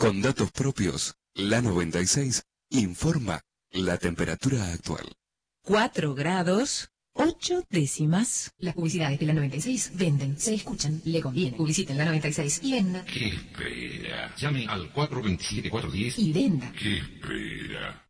Con datos propios, la 96 informa la temperatura actual. 4 grados, 8 décimas. Las publicidades de la 96 venden, se escuchan, le conviene. Publiciten la 96 y venda. ¿Qué espera? Llame al 427-410 Y venda. ¿Qué espera?